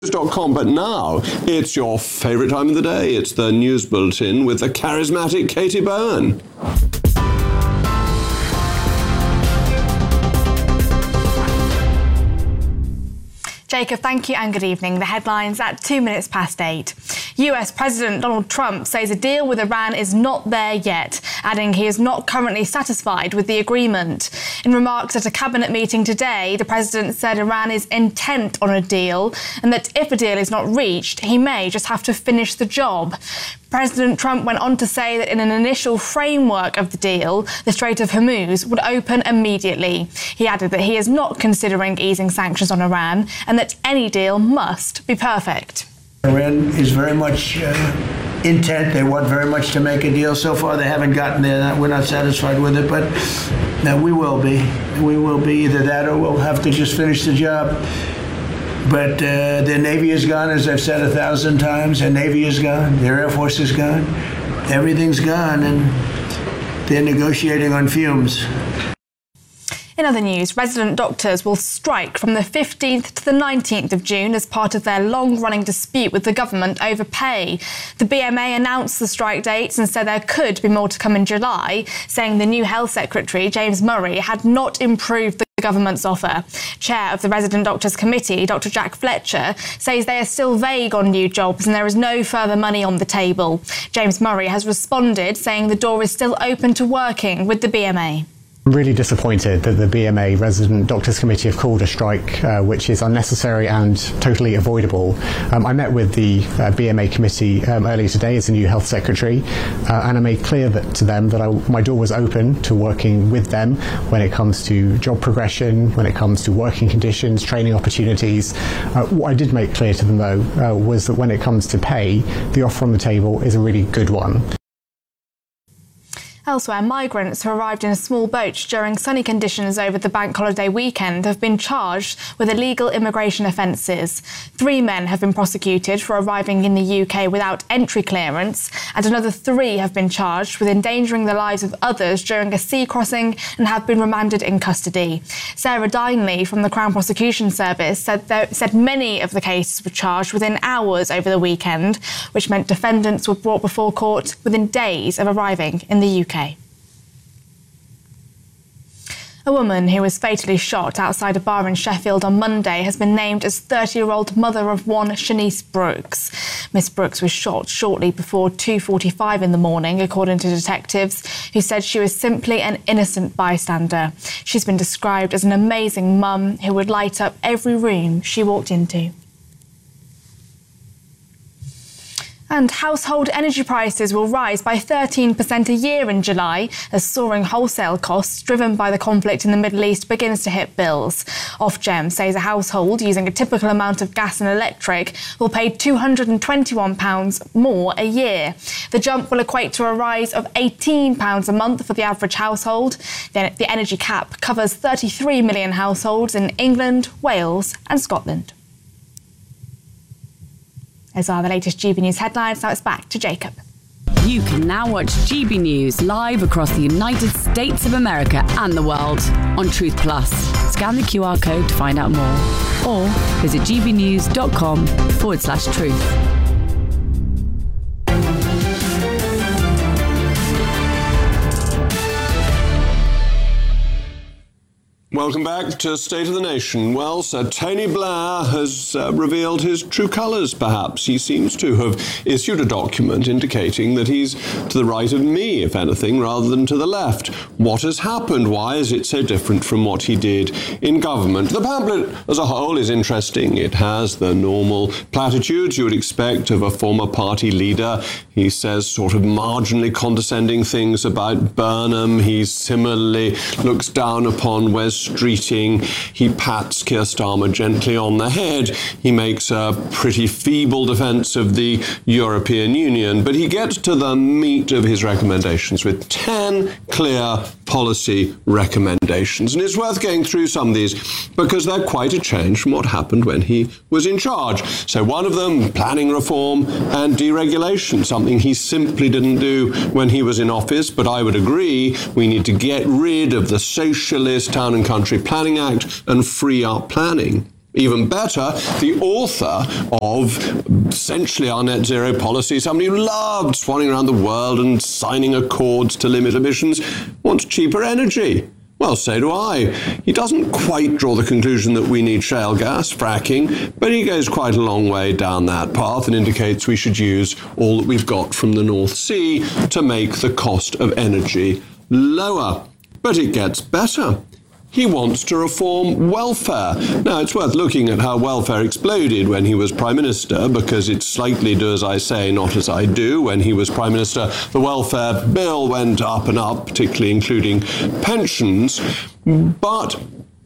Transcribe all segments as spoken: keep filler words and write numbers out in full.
dot com, but now it's your favourite time of the day. It's the News Bulletin with the charismatic Katie Bowen. Jacob, thank you and good evening. The headlines at two minutes past eight. U S President Donald Trump says a deal with Iran is not there yet, adding he is not currently satisfied with the agreement. In remarks at a cabinet meeting today, the president said Iran is intent on a deal and that if a deal is not reached, he may just have to finish the job. President Trump went on to say that in an initial framework of the deal, the Strait of Hormuz would open immediately. He added that he is not considering easing sanctions on Iran and that any deal must be perfect. Iran is very much uh, intent. They want very much to make a deal. So far, they haven't gotten there. We're not satisfied with it, but no, we will be. We will be either that or we'll have to just finish the job. But uh, their Navy is gone, as I've said a thousand times. Their Navy is gone. Their Air Force is gone. Everything's gone, and they're negotiating on fumes. In other news, resident doctors will strike from the fifteenth to the nineteenth of June as part of their long-running dispute with the government over pay. The B M A announced the strike dates and said there could be more to come in July, saying the new Health Secretary, James Murray, had not improved the government's offer. Chair of the Resident Doctors Committee, Doctor Jack Fletcher, says they are still vague on new jobs and there is no further money on the table. James Murray has responded, saying the door is still open to working with the B M A. I'm really disappointed that the B M A Resident Doctors Committee have called a strike uh, which is unnecessary and totally avoidable. Um, I met with the uh, B M A committee um, earlier today as the new Health Secretary uh, and I made clear that, to them that I, my door was open to working with them when it comes to job progression, when it comes to working conditions, training opportunities. Uh, what I did make clear to them though uh, was that when it comes to pay, the offer on the table is a really good one. Elsewhere, migrants who arrived in a small boat during sunny conditions over the bank holiday weekend have been charged with illegal immigration offences. Three men have been prosecuted for arriving in the U K without entry clearance, and another three have been charged with endangering the lives of others during a sea crossing and have been remanded in custody. Sarah Dineley from the Crown Prosecution Service said, there, said many of the cases were charged within hours over the weekend, which meant defendants were brought before court within days of arriving in the U K. A woman who was fatally shot outside a bar in Sheffield on Monday has been named as thirty-year-old mother of one, Shanice Brooks. Miss Brooks was shot shortly before two forty-five in the morning, according to detectives, who said she was simply an innocent bystander. She's been described as an amazing mum who would light up every room she walked into. And household energy prices will rise by thirteen percent a year in July as soaring wholesale costs driven by the conflict in the Middle East begins to hit bills. Ofgem says a household using a typical amount of gas and electric will pay two hundred twenty-one pounds more a year. The jump will equate to a rise of eighteen pounds a month for the average household. Then the energy cap covers thirty-three million households in England, Wales and Scotland. Those are the latest G B News headlines. Now it's back to Jacob. You can now watch G B News live across the United States of America and the world on Truth Plus. Scan the Q R code to find out more or visit gbnews.com forward slash truth. Welcome back to State of the Nation. Well, Sir Tony Blair has uh, revealed his true colours, perhaps. He seems to have issued a document indicating that he's to the right of me, if anything, rather than to the left. What has happened? Why is it so different from what he did in government? The pamphlet as a whole is interesting. It has the normal platitudes you would expect of a former party leader. He says sort of marginally condescending things about Burnham. He similarly looks down upon Wes Streeting. He pats Keir Starmer gently on the head. He makes a pretty feeble defence of the European Union, but he gets to the meat of his recommendations with ten clear policy recommendations. And it's worth going through some of these because they're quite a change from what happened when he was in charge. So one of them, planning reform and deregulation, something he simply didn't do when he was in office, but I would agree we need to get rid of the socialist Town and Country Planning Act and free up planning. Even better, the author of essentially our net zero policy, somebody who loved swanning around the world and signing accords to limit emissions, wants cheaper energy. Well, so do I. He doesn't quite draw the conclusion that we need shale gas, fracking, but he goes quite a long way down that path and indicates we should use all that we've got from the North Sea to make the cost of energy lower. But it gets better. He wants to reform welfare. Now, it's worth looking at how welfare exploded when he was Prime Minister, because it's slightly do as I say, not as I do. When he was Prime Minister, the welfare bill went up and up, particularly including pensions. But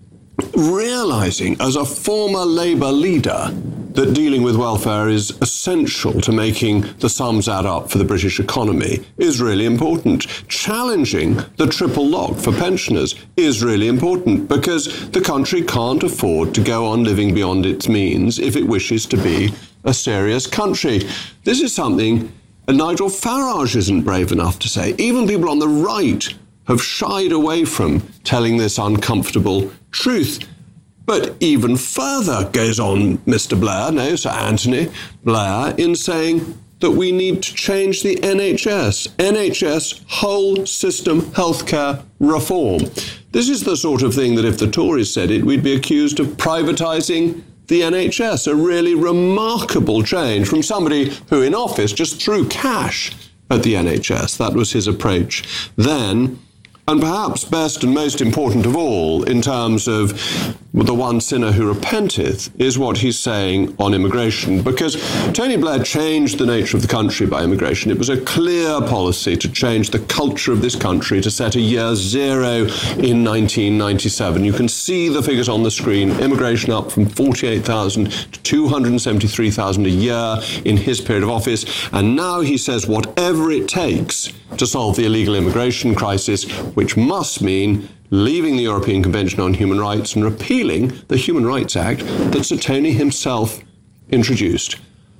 realising as a former Labour leader that dealing with welfare is essential to making the sums add up for the British economy is really important. Challenging the triple lock for pensioners is really important, because the country can't afford to go on living beyond its means if it wishes to be a serious country. This is something Nigel Farage isn't brave enough to say. Even people on the right have shied away from telling this uncomfortable truth. But even further goes on Mister Blair, no, Sir Anthony Blair, in saying that we need to change the N H S. N H S whole system healthcare reform. This is the sort of thing that if the Tories said it, we'd be accused of privatising the N H S. A really remarkable change from somebody who in office just threw cash at the N H S. That was his approach then. And perhaps best and most important of all, in terms of the one sinner who repenteth, is what he's saying on immigration. Because Tony Blair changed the nature of the country by immigration. It was a clear policy to change the culture of this country, to set a year zero in nineteen ninety-seven. You can see the figures on the screen. Immigration up from forty-eight thousand to two hundred seventy-three thousand a year in his period of office. And now he says whatever it takes to solve the illegal immigration crisis, which must mean leaving the European Convention on Human Rights and repealing the Human Rights Act that Sir Tony himself introduced.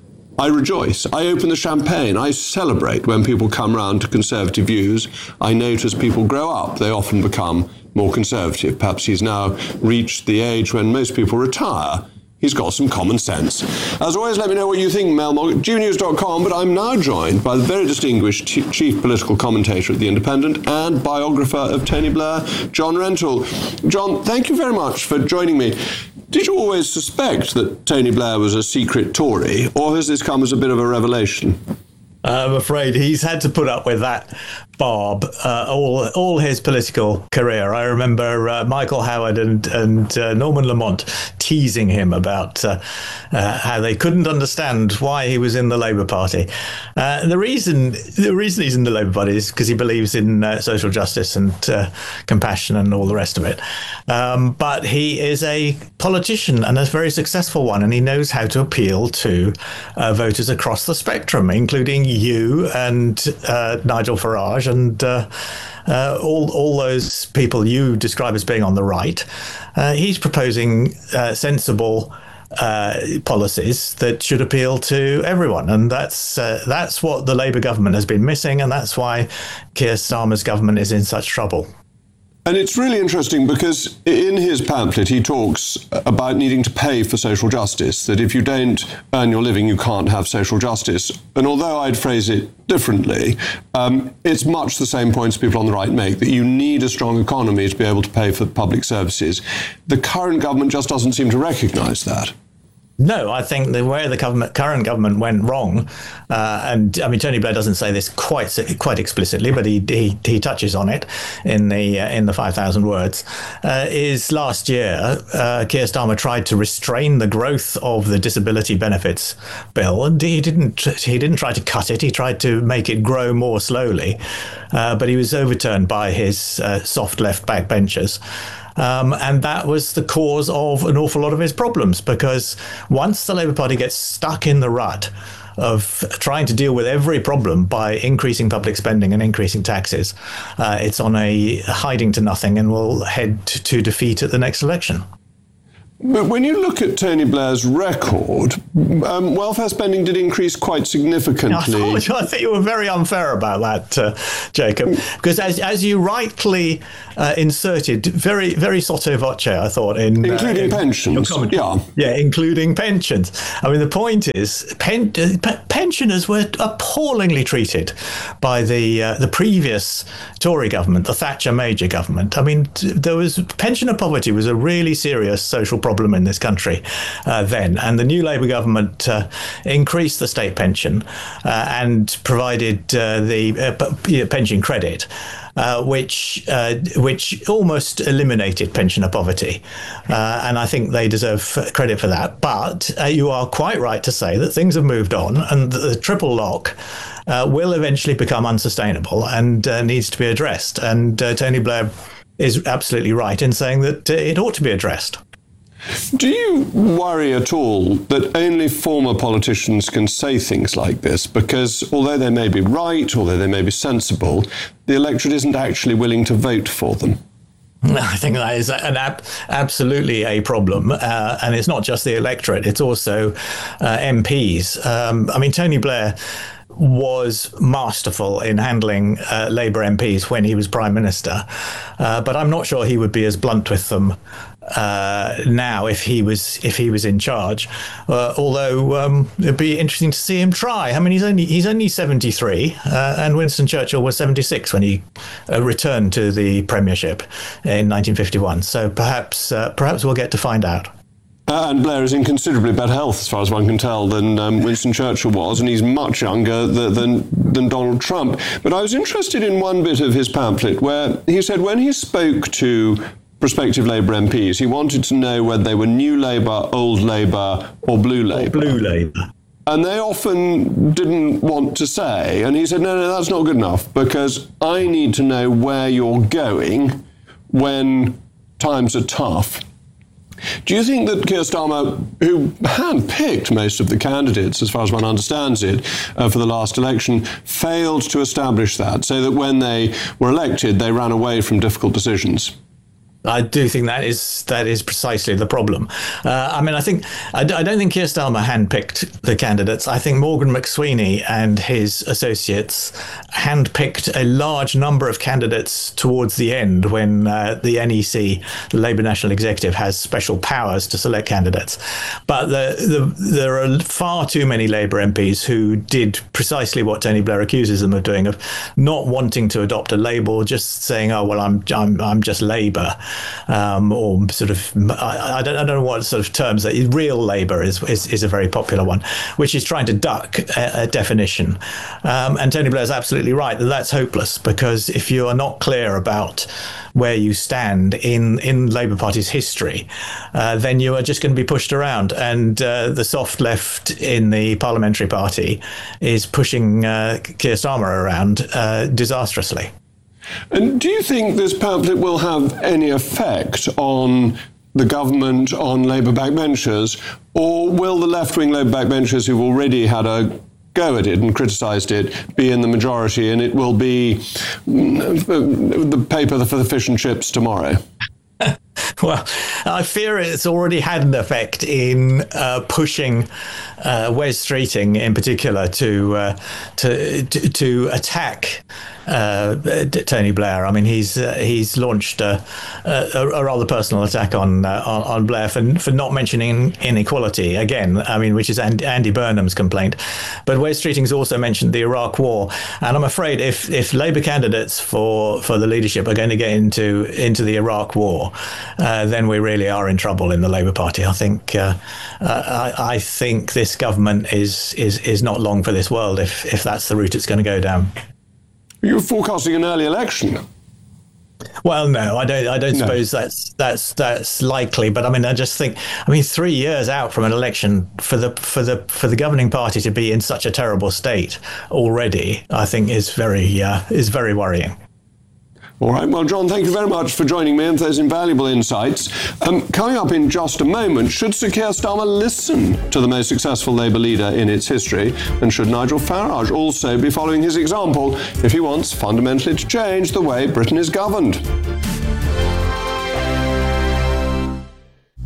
I rejoice. I open the champagne. I celebrate when people come round to conservative views. I note as people grow up, they often become more conservative. Perhaps he's now reached the age when most people retire. He's got some common sense. As always, let me know what you think, Mel Morgan, G B news dot com, but I'm now joined by the very distinguished t- chief political commentator at The Independent and biographer of Tony Blair, John Rentoul. John, thank you very much for joining me. Did you always suspect that Tony Blair was a secret Tory, or has this come as a bit of a revelation? I'm afraid he's had to put up with that barb uh, all all his political career. I remember uh, Michael Howard and and uh, Norman Lamont teasing him about uh, uh, how they couldn't understand why he was in the Labour Party. Uh, the reason the reason he's in the Labour Party is because he believes in uh, social justice and uh, compassion and all the rest of it. Um, but he is a politician and a very successful one, and he knows how to appeal to uh, voters across the spectrum, including you and uh, Nigel Farage and uh, uh, all all those people you describe as being on the right. Uh, he's proposing uh, sensible uh, policies that should appeal to everyone, and that's uh, that's what the Labour government has been missing, and that's why Keir Starmer's government is in such trouble. And it's really interesting because in his pamphlet, he talks about needing to pay for social justice, that if you don't earn your living, you can't have social justice. And although I'd phrase it differently, um, it's much the same points people on the right make, that you need a strong economy to be able to pay for public services. The current government just doesn't seem to recognise that. No, I think the where the government, current government went wrong, uh, and I mean Tony Blair doesn't say this quite quite explicitly, but he he, he touches on it in the uh, in the five thousand words. Uh, is last year uh, Keir Starmer tried to restrain the growth of the disability benefits bill, and he didn't he didn't try to cut it. He tried to make it grow more slowly, uh, but he was overturned by his uh, soft left backbenchers. Um, and that was the cause of an awful lot of his problems, because once the Labour Party gets stuck in the rut of trying to deal with every problem by increasing public spending and increasing taxes, uh, it's on a hiding to nothing and will head to, to defeat at the next election. But when you look at Tony Blair's record, um, welfare spending did increase quite significantly. I thought, I think you were very unfair about that, uh, Jacob, because as as you rightly uh, inserted, very very sotto voce, I thought, in including uh, in pensions, yeah, yeah, including pensions. I mean, the point is, pen, uh, p- pensioners were appallingly treated by the uh, the previous Tory government, the Thatcher Major government. I mean, t- there was pensioner poverty was a really serious social problem in this country uh, then, and the new Labour government uh, increased the state pension uh, and provided uh, the uh, p- pension credit, uh, which uh, which almost eliminated pensioner poverty, uh, and I think they deserve credit for that. But uh, you are quite right to say that things have moved on, and the, the triple lock uh, will eventually become unsustainable and uh, needs to be addressed. And uh, Tony Blair is absolutely right in saying that uh, it ought to be addressed. Do you worry at all that only former politicians can say things like this? Because although they may be right, although they may be sensible, the electorate isn't actually willing to vote for them. I think that is an ab- absolutely a problem. Uh, and it's not just the electorate, it's also uh, M Ps. Um, I mean, Tony Blair was masterful in handling uh, Labour M Ps when he was Prime Minister. Uh, but I'm not sure he would be as blunt with them uh, now if he was if he was in charge. Uh, although um, it'd be interesting to see him try. I mean, he's only he's only seventy-three, uh, and Winston Churchill was seventy-six when he uh, returned to the Premiership in nineteen fifty-one. So perhaps uh, perhaps we'll get to find out. Uh, and Blair is in considerably better health, as far as one can tell, than um, Winston Churchill was, and he's much younger th- than than Donald Trump. But I was interested in one bit of his pamphlet where he said when he spoke to prospective Labour M Ps, he wanted to know whether they were New Labour, Old Labour, or Blue Labour. Or Blue Labour. And they often didn't want to say. And he said, no, no, that's not good enough, because I need to know where you're going when times are tough. Do you think that Keir Starmer, who handpicked most of the candidates, as far as one understands it, uh, for the last election, failed to establish that, so that when they were elected, they ran away from difficult decisions? I do think that is that is precisely the problem. Uh, I mean, I think I, d- I don't think Keir Starmer handpicked the candidates. I think Morgan McSweeney and his associates handpicked a large number of candidates towards the end, when uh, the N E C, the Labour National Executive, has special powers to select candidates. But the, the, there are far too many Labour M Ps who did precisely what Tony Blair accuses them of doing, of not wanting to adopt a label, just saying, "Oh well, I'm I'm I'm just Labour." Um, or sort of, I, I, don't, I don't know what sort of terms that real Labour is, is is a very popular one, which is trying to duck a, a definition. Um, and Tony Blair is absolutely right that that's hopeless, because if you are not clear about where you stand in, in Labour Party's history, uh, then you are just going to be pushed around. And uh, the soft left in the Parliamentary Party is pushing uh, Keir Starmer around uh, disastrously. And do you think this pamphlet will have any effect on the government, on Labour backbenchers, or will the left-wing Labour backbenchers who've already had a go at it and criticised it be in the majority, and it will be the paper for the fish and chips tomorrow? Well, I fear it's already had an effect in uh, pushing uh, Wes Streeting, in particular, to uh, to, to to attack uh, Tony Blair. I mean, he's uh, he's launched a, a, a rather personal attack on, uh, on on Blair for for not mentioning inequality again. I mean, which is Andy Burnham's complaint. But Wes Streeting's also mentioned the Iraq War, and I'm afraid if if Labour candidates for for the leadership are going to get into into the Iraq War, Uh, then we really are in trouble in the Labour Party. I think uh, uh, I, I think this government is is is not long for this world if if that's the route it's going to go down. You're forecasting an early election. Well, no, I don't. I don't no. suppose that's that's that's likely. But I mean, I just think. I mean, three years out from an election for the for the for the governing party to be in such a terrible state already, I think is very uh, is very worrying. All right. Well, John, thank you very much for joining me and for those invaluable insights. Um, coming up in just a moment, should Sir Keir Starmer listen to the most successful Labour leader in its history? And should Nigel Farage also be following his example if he wants fundamentally to change the way Britain is governed?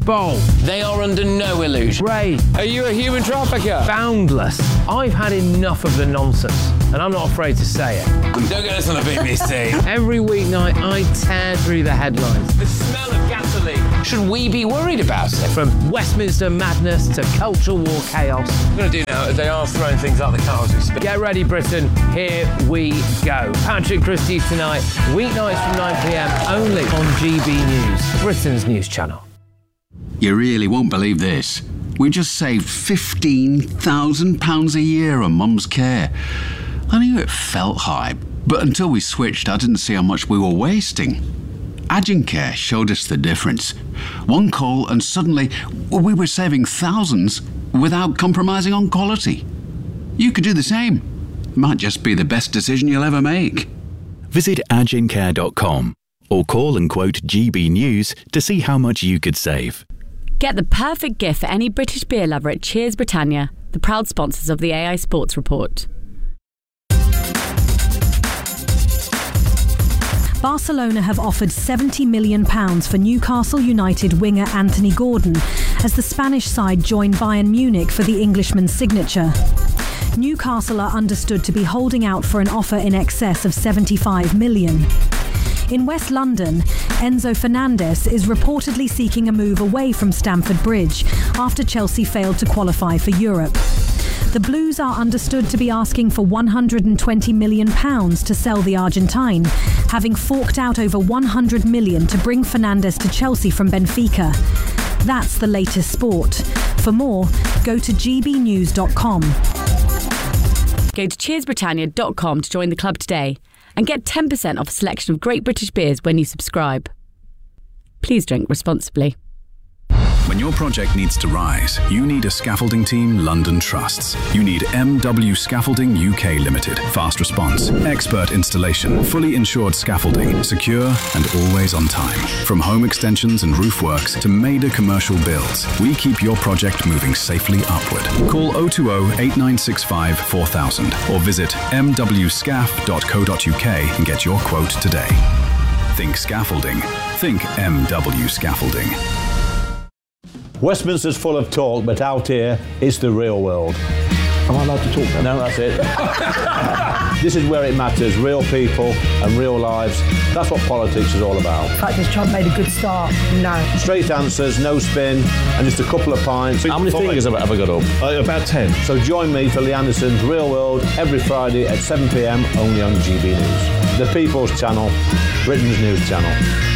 bowl. They are under no illusion. Ray, Are you a human trafficker? boundless. I've had enough of the nonsense, and I'm not afraid to say it. Don't get this on the B B C. Every weeknight, I tear through the headlines. The smell of gasoline. Should we be worried about it? From Westminster madness to culture war chaos. What I'm going to do now is they are throwing things out the car as we speak. Get ready, Britain. Here we go. Patrick Christie's tonight, weeknights from nine p.m, only on G B News, Britain's news channel. You really won't believe this. We just saved fifteen thousand pounds a year on Mum's care. I knew it felt high, but until we switched, I didn't see how much we were wasting. Agencare showed us the difference. One call and suddenly we were saving thousands without compromising on quality. You could do the same. Might just be the best decision you'll ever make. Visit agencare dot com or call and quote G B News to see how much you could save. Get the perfect gift for any British beer lover at Cheers Britannia, the proud sponsors of the A I Sports Report. Barcelona have offered seventy million pounds for Newcastle United winger Anthony Gordon as the Spanish side join Bayern Munich for the Englishman's signature. Newcastle are understood to be holding out for an offer in excess of seventy-five million. In West London, Enzo Fernandez is reportedly seeking a move away from Stamford Bridge after Chelsea failed to qualify for Europe. The Blues are understood to be asking for one hundred twenty million pounds to sell the Argentine, having forked out over one hundred million pounds to bring Fernandes to Chelsea from Benfica. That's the latest sport. For more, go to g b news dot com. Go to cheers britannia dot com to join the club today and get ten percent off a selection of great British beers when you subscribe. Please drink responsibly. When your project needs to rise, you need a scaffolding team London trusts. You need M W Scaffolding U K Limited. Fast response, expert installation, fully insured scaffolding, secure and always on time. From home extensions and roof works to major commercial builds, we keep your project moving safely upward. Call oh two oh, eight nine six five, four thousand or visit m w scaff dot co dot u k and get your quote today. Think scaffolding. Think M W Scaffolding. Westminster's full of talk, but out here, it's the real world. Am I allowed to talk then? No, that's it. This is where it matters, real people and real lives. That's what politics is all about. In fact, has Trump made a good start? No. Straight answers, no spin, and just a couple of pints. How many fingers have I ever got up? Uh, about ten. So join me for Lee Anderson's Real World every Friday at seven p.m, only on G B News. The People's Channel, Britain's news channel.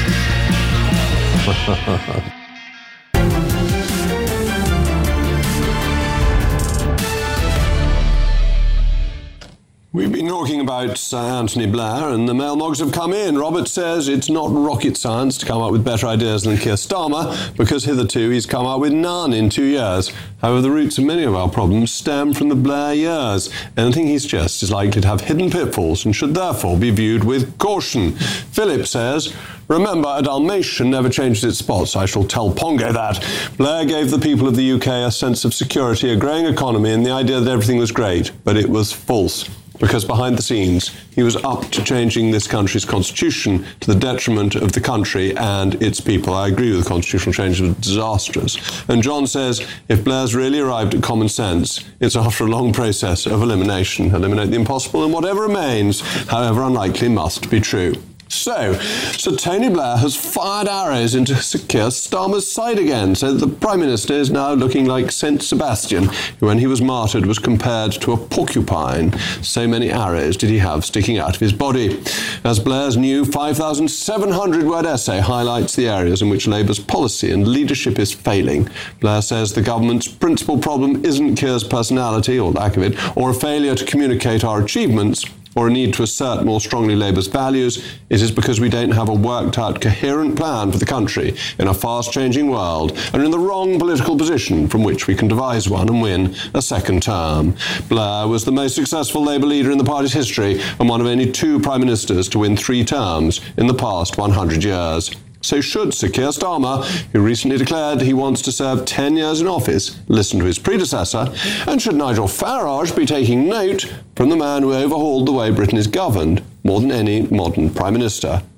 We've been talking about Sir Anthony Blair, and the mail mogs have come in. Robert says it's not rocket science to come up with better ideas than Keir Starmer, because hitherto he's come up with none in two years. However, the roots of many of our problems stem from the Blair years. Anything he suggests is likely to have hidden pitfalls and should therefore be viewed with caution. Philip says, remember, a Dalmatian never changes its spots. I shall tell Pongo that. Blair gave the people of the U K a sense of security, a growing economy, and the idea that everything was great, but it was false. Because behind the scenes, he was up to changing this country's constitution to the detriment of the country and its people. I agree with the constitutional change was disastrous. And John says, if Blair's really arrived at common sense, it's after a long process of elimination. Eliminate the impossible, and whatever remains, however unlikely, must be true. So, Sir Tony Blair has fired arrows into Keir Starmer's side again, so that the Prime Minister is now looking like Saint Sebastian, who when he was martyred was compared to a porcupine. So many arrows did he have sticking out of his body. As Blair's new five thousand seven hundred word essay highlights the areas in which Labour's policy and leadership is failing, Blair says the government's principal problem isn't Keir's personality, or lack of it, or a failure to communicate our achievements, or a need to assert more strongly Labour's values. It is because we don't have a worked-out, coherent plan for the country in a fast-changing world, and in the wrong political position from which we can devise one and win a second term. Blair was the most successful Labour leader in the party's history, and one of only two Prime Ministers to win three terms in the past one hundred years. So should Sir Keir Starmer, who recently declared he wants to serve ten years in office, listen to his predecessor? And should Nigel Farage be taking note from the man who overhauled the way Britain is governed more than any modern Prime Minister?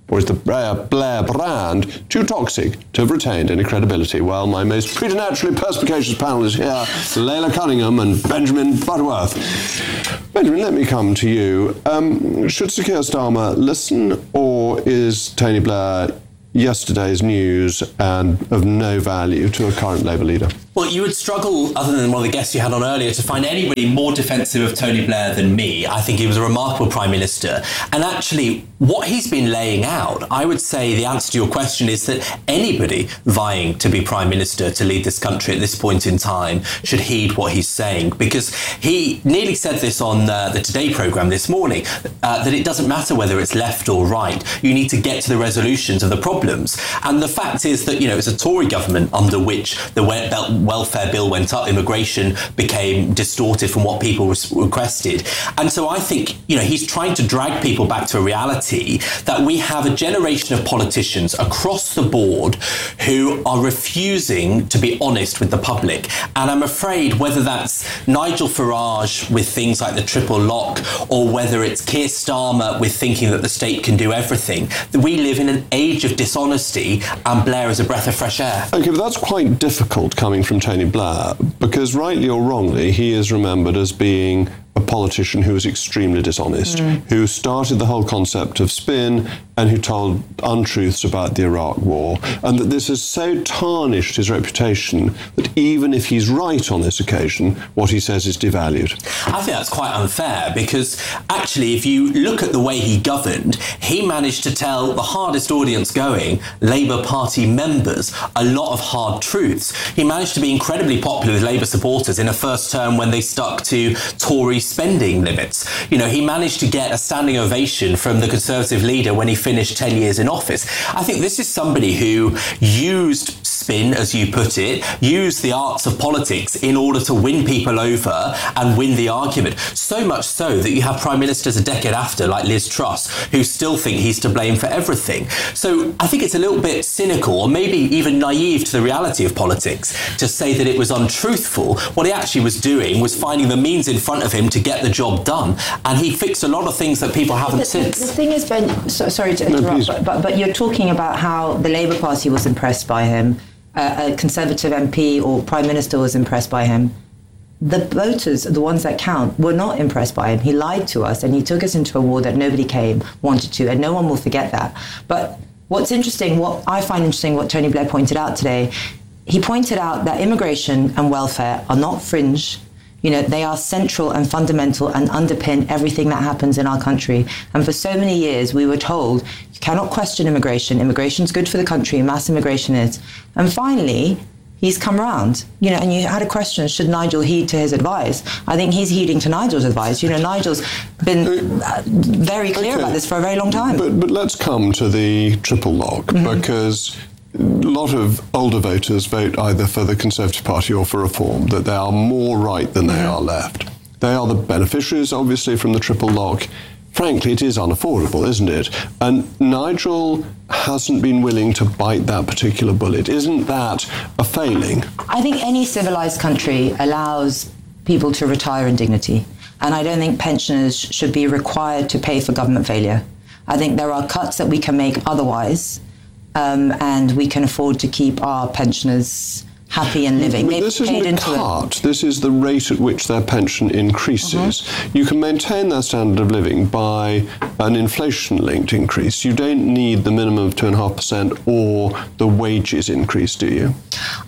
Or is the Blair, Blair brand too toxic to have retained any credibility? Well, my most preternaturally perspicacious panel is here, Layla Cunningham and Benjamin Butterworth. Benjamin, let me come to you. Um, should Sir Keir Starmer listen, or is Tony Blair yesterday's news and of no value to a current Labour leader? Well, you would struggle, other than one of the guests you had on earlier, to find anybody more defensive of Tony Blair than me. I think he was a remarkable Prime Minister. And actually, what he's been laying out, I would say the answer to your question is that anybody vying to be Prime Minister to lead this country at this point in time should heed what he's saying. Because he nearly said this on uh, the Today programme this morning, uh, that it doesn't matter whether it's left or right. You need to get to the resolutions of the problems. And the fact is that, you know, it's a Tory government under which the Belt welfare bill went up, immigration became distorted from what people requested. And so I think, you know, he's trying to drag people back to a reality that we have a generation of politicians across the board who are refusing to be honest with the public. And I'm afraid whether that's Nigel Farage with things like the triple lock, or whether it's Keir Starmer with thinking that the state can do everything, we live in an age of dishonesty, and Blair is a breath of fresh air. OK, but that's quite difficult coming from Tony Blair, because rightly or wrongly, he is remembered as being a politician who was extremely dishonest, mm. who started the whole concept of spin and who told untruths about the Iraq War, and that this has so tarnished his reputation that even if he's right on this occasion, what he says is devalued. I think that's quite unfair, because actually, if you look at the way he governed, he managed to tell the hardest audience going, Labour Party members, a lot of hard truths. He managed to be incredibly popular with Labour supporters in a first term when they stuck to Tory spending limits. You know, he managed to get a standing ovation from the Conservative leader when he finished ten years in office. I think this is somebody who used spin, as you put it, used the arts of politics in order to win people over and win the argument. So much so that you have prime ministers a decade after, like Liz Truss, who still think he's to blame for everything. So I think it's a little bit cynical, or maybe even naive to the reality of politics, to say that it was untruthful. What he actually was doing was finding the means in front of him to get the job done, and he fixed a lot of things that people haven't the, since. The thing is, Ben, so, sorry to interrupt, no, but, but you're talking about how the Labour Party was impressed by him, uh, a Conservative M P or Prime Minister was impressed by him. The voters, the ones that count, were not impressed by him. He lied to us, and he took us into a war that nobody came, wanted to, and no one will forget that. But what's interesting, what I find interesting, what Tony Blair pointed out today, he pointed out that immigration and welfare are not fringe. You know, they are central and fundamental and underpin everything that happens in our country. And for so many years, we were told, you cannot question immigration. Immigration's good for the country. Mass immigration is. And finally, he's come round. You know, and you had a question, should Nigel heed to his advice? I think he's heeding to Nigel's advice. You know, Nigel's been uh, very clear okay. about this for a very long time. But, but let's come to the triple lock, mm-hmm. because a lot of older voters vote either for the Conservative Party or for Reform, that they are more right than they are left. They are the beneficiaries, obviously, from the triple lock. Frankly, it is unaffordable, isn't it? And Nigel hasn't been willing to bite that particular bullet. Isn't that a failing? I think any civilised country allows people to retire in dignity. And I don't think pensioners should be required to pay for government failure. I think there are cuts that we can make otherwise, Um, and we can afford to keep our pensioners happy and living. But this isn't a cut. This is the rate at which their pension increases. Mm-hmm. You can maintain their standard of living by an inflation-linked increase. You don't need the minimum of two and a half percent or the wages increase, do you?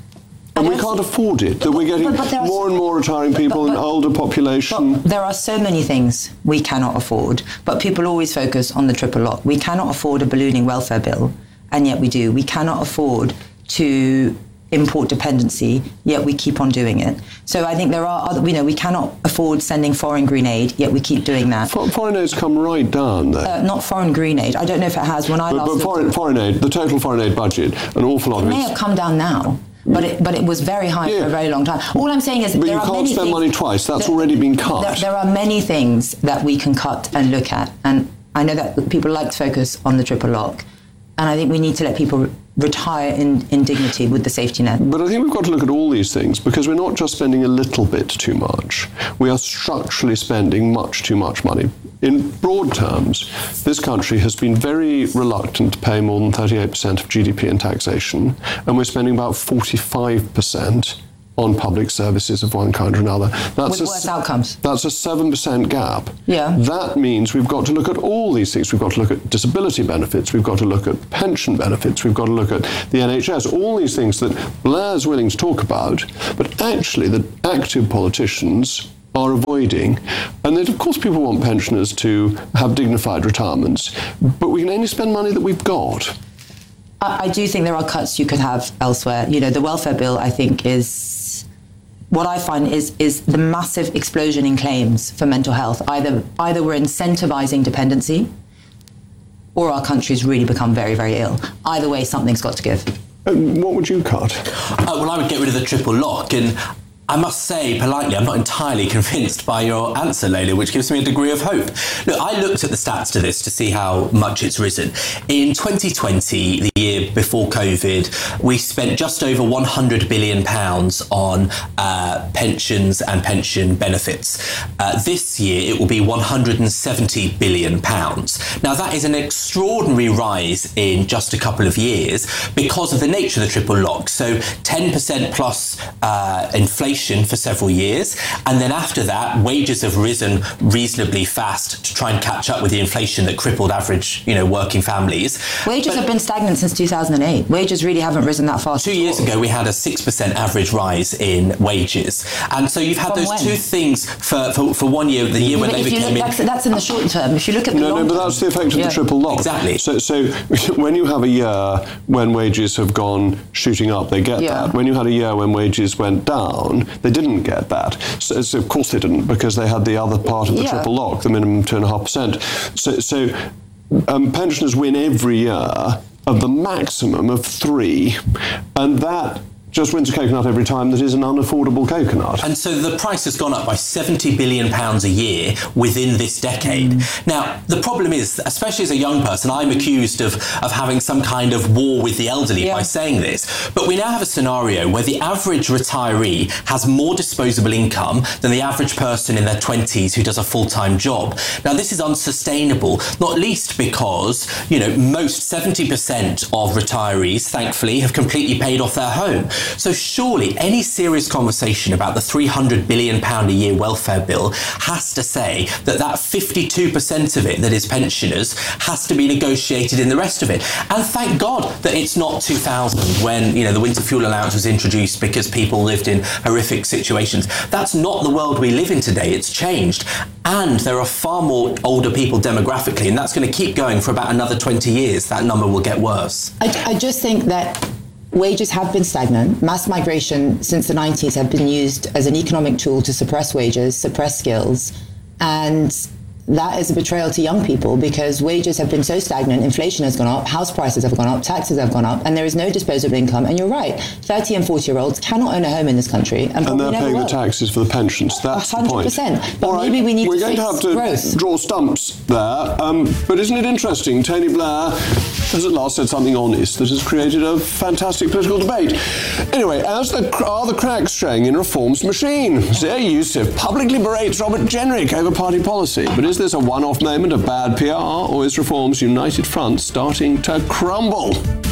And we can't afford it. That we're getting but, but more and more retiring people, but, but, an older population. But there are so many things we cannot afford, but people always focus on the triple lock. We cannot afford a ballooning welfare bill. And yet we do. We cannot afford to import dependency, yet we keep on doing it. So I think there are other, you know, we cannot afford sending foreign green aid, yet we keep doing that. For, foreign aid's come right down there. Uh, not foreign green aid. I don't know if it has. When I but, last but foreign, foreign aid, the total foreign aid budget, an awful lot it of it. It may have come down now. But it, but it was very high yeah. for a very long time. All I'm saying is but there you are can't many spend things, money twice. That's there, already been cut. There, there are many things that we can cut and look at. And I know that people like to focus on the triple lock. And I think we need to let people retire in, in dignity with the safety net. But I think we've got to look at all these things, because we're not just spending a little bit too much. We are structurally spending much too much money. In broad terms, this country has been very reluctant to pay more than thirty-eight percent of G D P in taxation, and we're spending about forty-five percent on public services of one kind or another. That's with a, worse outcomes. That's a seven percent gap. Yeah. That means we've got to look at all these things. We've got to look at disability benefits, we've got to look at pension benefits, we've got to look at the N H S, all these things that Blair's willing to talk about, but actually the active politicians are avoiding. And then, of course, people want pensioners to have dignified retirements, but we can only spend money that we've got. I, I do think there are cuts you could have elsewhere. You know, the welfare bill, I think, is... What I find is is the massive explosion in claims for mental health. Either either we're incentivizing dependency, or our country's really become very, very ill. Either way, something's got to give. Um, what would you cut? Uh, well, I would get rid of the triple lock, and I must say, politely, I'm not entirely convinced by your answer, Layla, which gives me a degree of hope. Look, I looked at the stats to this to see how much it's risen. In twenty twenty, the year before COVID, we spent just over one hundred billion pounds on uh, pensions and pension benefits. Uh, this year, it will be one hundred seventy billion pounds. Now, that is an extraordinary rise in just a couple of years because of the nature of the triple lock. So ten percent plus uh, inflation for several years, and then after that wages have risen reasonably fast to try and catch up with the inflation that crippled average, you know, working families. Wages but have been stagnant since two thousand eight. Wages really haven't risen that fast. Two years ago we had a six percent average rise in wages, and so you've had From those when? two things for, for, for one year, the year when But they if you became look, in. that's, that's in the short term. If you look at the No, long no, but term, that's the effect of yeah. the triple lock. Exactly. So, so when you have a year when wages have gone shooting up, they get Yeah. that. When you had a year when wages went down, they didn't get that. So, so of course they didn't, because they had the other part of the Yeah. triple lock, the minimum two and a half percent. So, so um, pensioners win every year of the maximum of three, and that just wins a coconut every time that is an unaffordable coconut. And so the price has gone up by seventy billion pounds a year within this decade. Mm. Now, the problem is, especially as a young person, I'm accused of, of having some kind of war with the elderly yeah. by saying this. But we now have a scenario where the average retiree has more disposable income than the average person in their twenties who does a full-time job. Now, this is unsustainable, not least because, you know, most seventy percent of retirees, thankfully, have completely paid off their home. So surely any serious conversation about the three hundred billion pounds a year welfare bill has to say that that fifty-two percent of it that is pensioners has to be negotiated in the rest of it. And thank God that it's not two thousand when, you know, the winter fuel allowance was introduced because people lived in horrific situations. That's not the world we live in today. It's changed. And there are far more older people demographically, and that's going to keep going for about another twenty years. That number will get worse. I, I just think that wages have been stagnant. Mass migration since the nineties have been used as an economic tool to suppress wages, suppress skills, and that is a betrayal to young people because wages have been so stagnant, inflation has gone up, house prices have gone up, taxes have gone up, and there is no disposable income. And you're right, thirty and forty year olds cannot own a home in this country. And, and they're never paying will. the taxes for the pensions. That's one hundred percent. The point. But All maybe right, we need we're to going fix to have to growth. draw stumps there. Um, but isn't it interesting? Tony Blair has at last said something honest that has created a fantastic political debate. Anyway, as the, are the cracks showing in Reform's machine? Sir Yusuf publicly berates Robert Jenrick over party policy. But is this a one-off moment of bad P R, or is Reform's united front starting to crumble?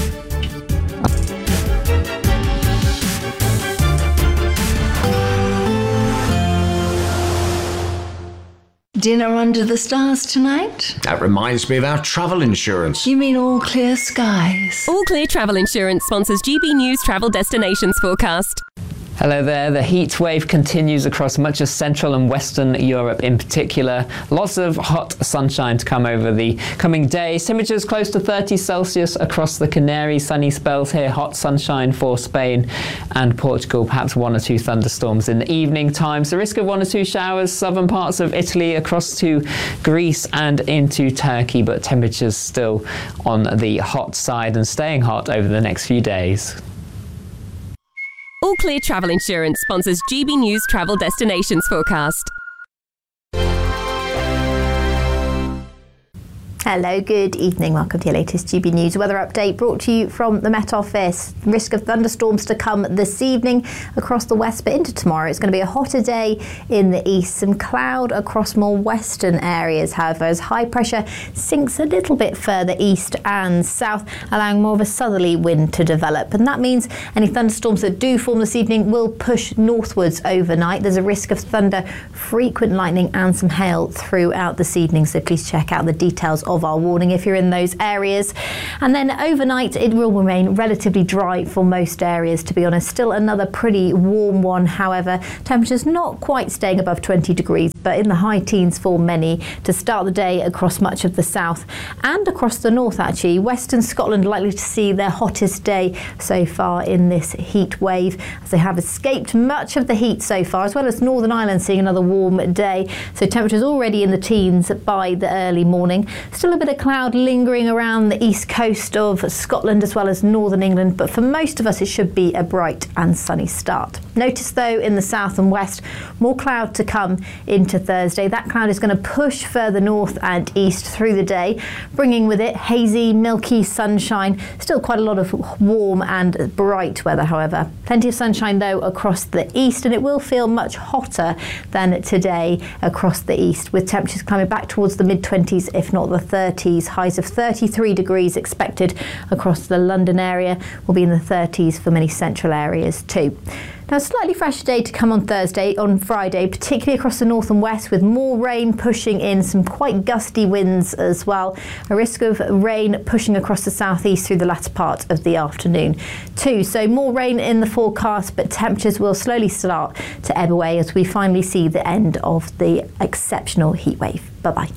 Dinner under the stars tonight? That reminds me of our travel insurance. You mean All Clear Skies? All Clear Travel Insurance sponsors G B News Travel Destinations Forecast. Hello there. The heat wave continues across much of Central and Western Europe in particular. Lots of hot sunshine to come over the coming days. Temperatures close to thirty Celsius across the Canaries. Sunny spells here. Hot sunshine for Spain and Portugal. Perhaps one or two thunderstorms in the evening times. The risk of one or two showers. Southern parts of Italy across to Greece and into Turkey. But temperatures still on the hot side and staying hot over the next few days. All Clear Travel Insurance sponsors G B News Travel Destinations Forecast. Hello, good evening. Welcome to your latest G B News weather update brought to you from the Met Office. Risk of thunderstorms to come this evening across the west, but into tomorrow. It's going to be a hotter day in the east. Some cloud across more western areas, however, as high pressure sinks a little bit further east and south, allowing more of a southerly wind to develop. And that means any thunderstorms that do form this evening will push northwards overnight. There's a risk of thunder, frequent lightning and some hail throughout this evening, so please check out the details of our warning if you're in those areas. And then overnight it will remain relatively dry for most areas, to be honest. Still another pretty warm one, however. Temperatures not quite staying above twenty degrees, but in the high teens for many to start the day across much of the south and across the north actually. Western Scotland likely to see their hottest day so far in this heat wave, as they have escaped much of the heat so far, as well as Northern Ireland seeing another warm day. So temperatures already in the teens by the early morning. Still a bit of cloud lingering around the east coast of Scotland as well as northern England, but for most of us it should be a bright and sunny start. Notice though in the south and west more cloud to come into Thursday. That cloud is going to push further north and east through the day, bringing with it hazy, milky sunshine. Still quite a lot of warm and bright weather, however. Plenty of sunshine though across the east, and it will feel much hotter than today across the east, with temperatures climbing back towards the mid twenties if not the thirties. Highs of thirty-three degrees expected across the London area, will be in the thirties for many central areas too. Now, a slightly fresher day to come on Thursday, on Friday, particularly across the north and west, with more rain pushing in, some quite gusty winds as well. A risk of rain pushing across the southeast through the latter part of the afternoon too. So more rain in the forecast, but temperatures will slowly start to ebb away as we finally see the end of the exceptional heat wave. Bye-bye.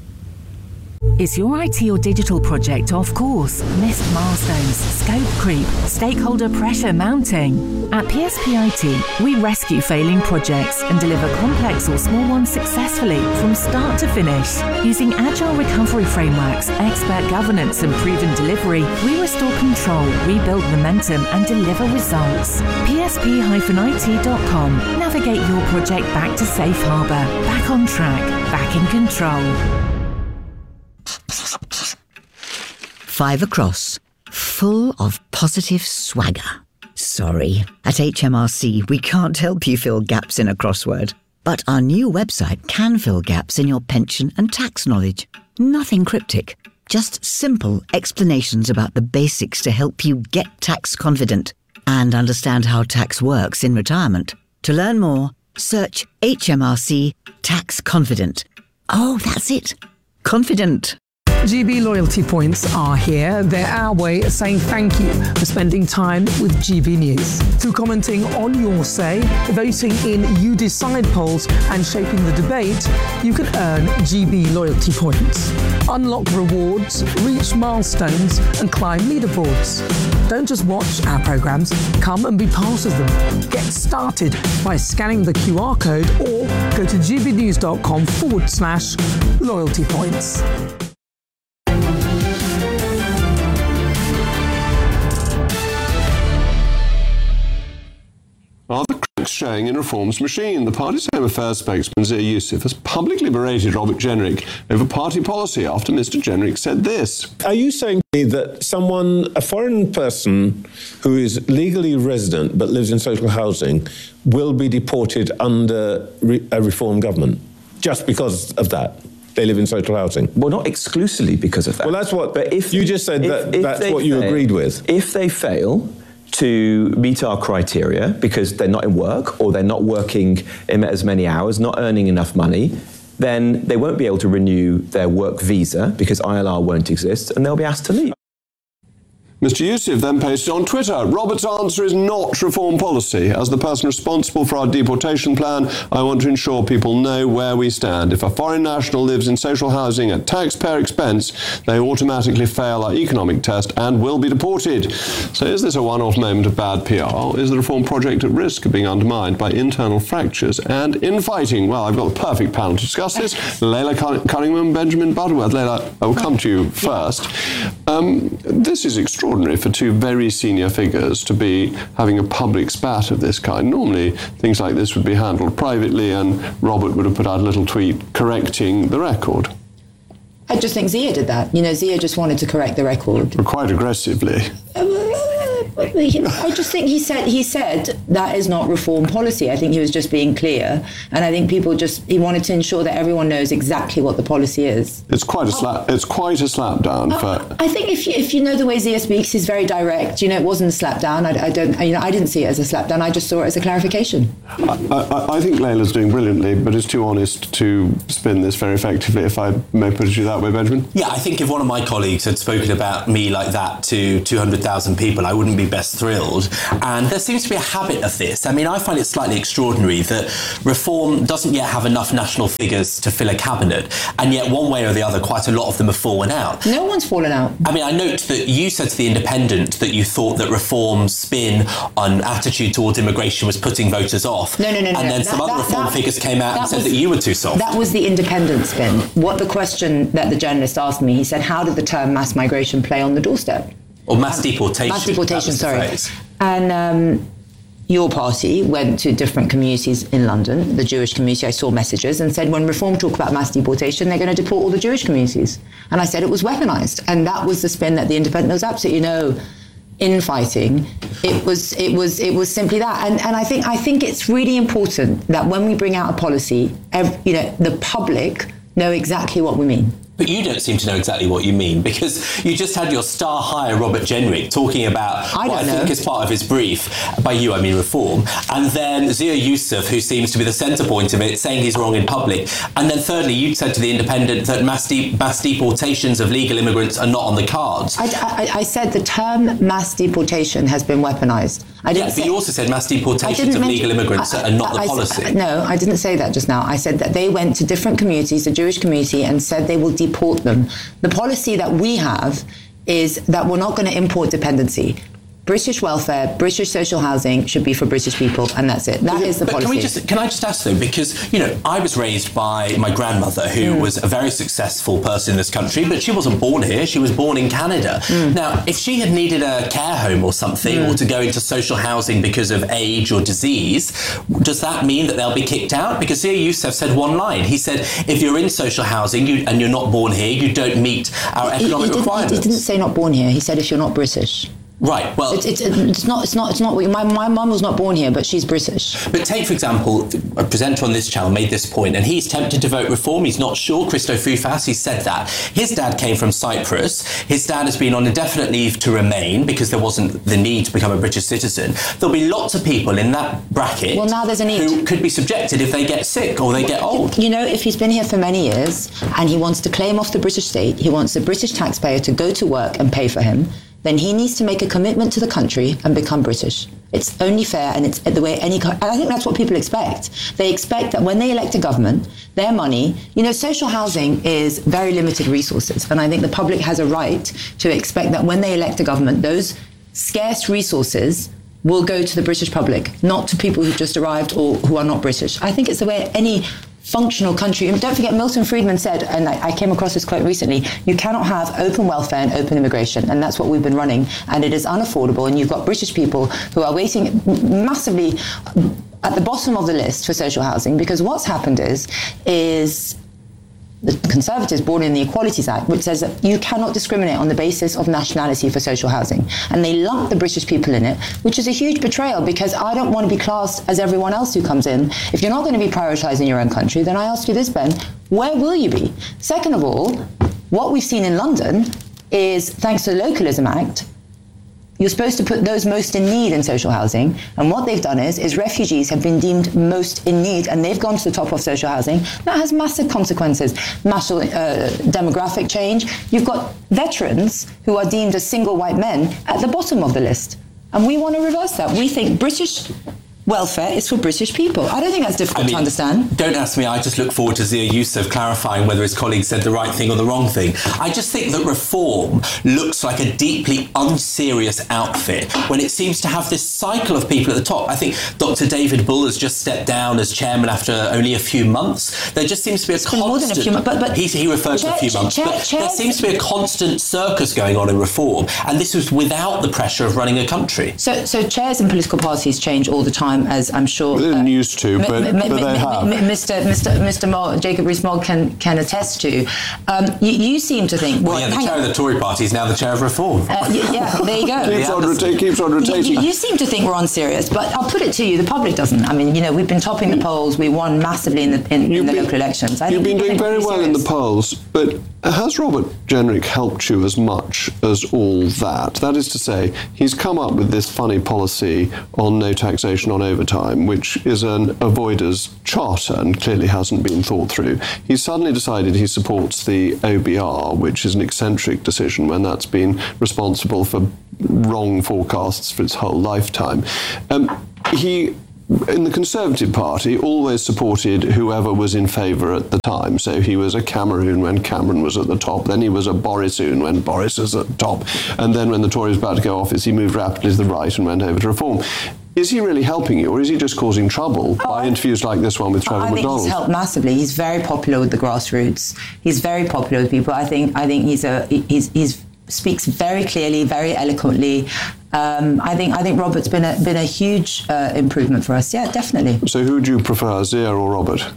Is your I T or digital project off course? Missed milestones, scope creep, stakeholder pressure mounting? At P S P I T, we rescue failing projects and deliver complex or small ones successfully from start to finish. Using agile recovery frameworks, expert governance and proven delivery, we restore control, rebuild momentum and deliver results. P S P I T dot com. Navigate your project back to safe harbour, back on track, back in control. Five across, full of positive swagger. Sorry, at H M R C we can't help you fill gaps in a crossword, but our new website can fill gaps in your pension and tax knowledge. Nothing cryptic, just simple explanations about the basics to help you get tax confident and understand how tax works in retirement. To learn more, search H M R C Tax Confident. Oh, that's it. Confident. G B loyalty points are here. They're our way of saying thank you for spending time with G B News. Through commenting on your say, voting in You Decide polls and shaping the debate, you can earn G B loyalty points. Unlock rewards, reach milestones and climb leaderboards. Don't just watch our programmes, come and be part of them. Get started by scanning the Q R code or go to gbnews.com forward slash loyalty points. Are the cracks showing in Reform's machine? The party's Home Affairs spokesman Zia Youssef has publicly berated Robert Jenrick over party policy after Mister Jenrick said this. Are you saying to me that someone, a foreign person who is legally resident but lives in social housing, will be deported under re- a Reform government just because of that? They live in social housing. Well, not exclusively because of that. Well, that's what. But if you just said if, that, if that's what you fail, agreed with. If they fail to meet our criteria because they're not in work or they're not working in as many hours, not earning enough money, then they won't be able to renew their work visa because I L R won't exist and they'll be asked to leave. Mister Youssef then posted on Twitter, Robert's answer is not Reform policy. As the person responsible for our deportation plan, I want to ensure people know where we stand. If a foreign national lives in social housing at taxpayer expense, they automatically fail our economic test and will be deported. So is this a one-off moment of bad P R, or is the Reform project at risk of being undermined by internal fractures and infighting? Well, I've got the perfect panel to discuss this. Layla Cunningham, Benjamin Butterworth. Layla, I will come to you first. Um, this is extraordinary. For two very senior figures to be having a public spat of this kind. Normally, things like this would be handled privately, and Robert would have put out a little tweet correcting the record. I just think Zia did that. You know, Zia just wanted to correct the record. Quite aggressively. I just think he said he said that is not reform policy. I think he was just being clear, and I think people just he wanted to ensure that everyone knows exactly what the policy is. It's quite a slap. It's quite a slap down. For... I think if you, if you know the way Zia speaks, he's very direct. You know, it wasn't a slap down. I, I don't. You know, I didn't see it as a slap down. I just saw it as a clarification. I, I, I think Layla's doing brilliantly, but is too honest to spin this very effectively. If I may put it to you that way, Benjamin. Yeah, I think if one of my colleagues had spoken about me like that to two hundred thousand people, I wouldn't be best thrilled. And there seems to be a habit of this. I mean, I find it slightly extraordinary that Reform doesn't yet have enough national figures to fill a cabinet, and yet one way or the other, quite a lot of them have fallen out. No one's fallen out. I mean, I note that you said to The Independent that you thought that Reform's spin on attitude towards immigration was putting voters off. No, no, no, no. And then no. some that, other that, Reform that, figures came out and said was, that you were too soft. That was The Independent spin. What the question that the journalist asked me, he said, how did the term mass migration play on the doorstep? Or mass deportation. Mass deportation, sorry. And um, your party went to different communities in London, the Jewish community. I saw messages and said, when Reform talk about mass deportation, they're going to deport all the Jewish communities. And I said it was weaponized. And that was the spin that The Independent, there was absolutely no infighting. It was it was it was simply that. And and I think I think it's really important that when we bring out a policy, every, you know, the public know exactly what we mean. But you don't seem to know exactly what you mean, because you just had your star hire, Robert Jenrick, talking about I what I know. think is part of his brief. By you, I mean Reform. And then Zia Youssef, who seems to be the centre point of it, saying he's wrong in public. And then thirdly, you said to The Independent that mass, de- mass deportations of legal immigrants are not on the cards. I, I, I said the term mass deportation has been weaponised. I didn't yeah, say, but you also said mass deportations of mention, legal immigrants I, are not I, the policy. I, no, I didn't say that just now. I said that they went to different communities, the Jewish community, and said they will deport them. The policy that we have is that we're not going to import dependency. British welfare, British social housing should be for British people, and that's it. That but, is the but policy. Can, we just, can I just ask though, because, you know, I was raised by my grandmother, who mm. was a very successful person in this country, but she wasn't born here, she was born in Canada. Mm. Now, if she had needed a care home or something, mm. or to go into social housing because of age or disease, does that mean that they'll be kicked out? Because Zia Youssef said one line. He said, if you're in social housing you, and you're not born here, you don't meet our economic he, he requirements. He didn't say not born here, he said if you're not British. Right. Well, it's, it's, it's not. It's not. It's not. My my mum was not born here, but she's British. But take, for example, a presenter on this channel made this point, and he's tempted to vote Reform. He's not sure. Christo Foufas, he said that his dad came from Cyprus. His dad has been on indefinite leave to remain because there wasn't the need to become a British citizen. There'll be lots of people in that bracket. Well, now there's a need. Who could be subjected if they get sick or they get old. You know, if he's been here for many years and he wants to claim off the British state, he wants the British taxpayer to go to work and pay for him, then he needs to make a commitment to the country and become British. It's only fair, and it's the way any... And I think that's what people expect. They expect that when they elect a government, their money... You know, social housing is very limited resources, and I think the public has a right to expect that when they elect a government, those scarce resources will go to the British public, not to people who've just arrived or who are not British. I think it's the way any functional country. And don't forget, Milton Friedman said, and I, I came across this quote recently, you cannot have open welfare and open immigration, and that's what we've been running, and it is unaffordable, and you've got British people who are waiting massively at the bottom of the list for social housing, because what's happened is, is the Conservatives brought in the Equalities Act, which says that you cannot discriminate on the basis of nationality for social housing. And they lump the British people in it, which is a huge betrayal, because I don't want to be classed as everyone else who comes in. If you're not going to be prioritising your own country, then I ask you this, Ben, where will you be? Second of all, what we've seen in London is, thanks to the Localism Act, you're supposed to put those most in need in social housing, and what they've done is, is refugees have been deemed most in need, and they've gone to the top of social housing. That has massive consequences. Massive uh, demographic change. You've got veterans who are deemed as single white men at the bottom of the list, and we want to reverse that. We think British welfare is for British people. I don't think that's difficult I mean, to understand. Don't ask me. I just look forward to Zia Youssef clarifying whether his colleague said the right thing or the wrong thing. I just think that Reform looks like a deeply unserious outfit when it seems to have this cycle of people at the top. I think Doctor David Bull has just stepped down as chairman after only a few months. There just seems to be a it's constant... more than a few months, but, but he, he referred chair, to a few months, chair, but chair, there seems to be a constant circus going on in Reform, and this was without the pressure of running a country. So, so chairs in political parties change all the time. time, as I'm sure they didn't uh, used to, but, m- m- but m- they m- have. Mister Mister Mister Mogg, Jacob Rees-Mogg can can attest to. Um, you, you seem to think. Well, well yeah, the chair on. of the Tory party is now the chair of Reform. Uh, y- yeah, there you go. keeps, on rota- keeps on rotating. You, you seem to think we're on serious, but I'll put it to you: the public doesn't. I mean, you know, we've been topping the polls. We won massively in the in, in the been, local elections. I you've think been doing very well serious. in the polls, but has Robert Jenrick helped you as much as all that? That is to say, he's come up with this funny policy on no taxation on overtime, which is an avoider's charter and clearly hasn't been thought through. He's suddenly decided he supports the O B R, which is an eccentric decision when that's been responsible for wrong forecasts for its whole lifetime. Um, he... In the Conservative Party, always supported whoever was in favour at the time. So he was a Cameroon when Cameron was at the top. Then he was a Borisoon when Boris was at the top. And then when the Tories were about to go off office, he moved rapidly to the right and went over to Reform. Is he really helping you, or is he just causing trouble oh, by interviews like this one with Trevor I McDonald? I think he's helped massively. He's very popular with the grassroots. He's very popular with people. I think. I think he's a. He's. he's speaks very clearly, very eloquently. Um, I think I think Robert's been a been a huge uh, improvement for us. Yeah, definitely. So who do you prefer, Zia or Robert?